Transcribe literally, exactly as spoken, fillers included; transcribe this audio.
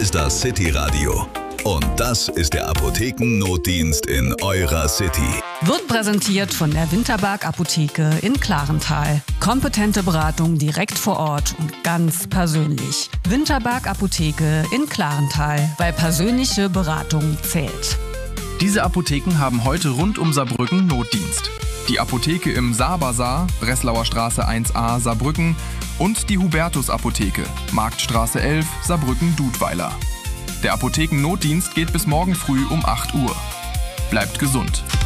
ist das City Radio. Und das ist der Apothekennotdienst in eurer City. Wird präsentiert von der Winterberg Apotheke in Klarental. Kompetente Beratung direkt vor Ort und ganz persönlich. Winterberg Apotheke in Klarental, weil persönliche Beratung zählt. Diese Apotheken haben heute rund um Saarbrücken Notdienst. Die Apotheke im Saarbazar, Breslauer Straße eins a, Saarbrücken und die Hubertus-Apotheke, Marktstraße elf, Saarbrücken-Dudweiler. Der Apothekennotdienst geht bis morgen früh um acht Uhr. Bleibt gesund.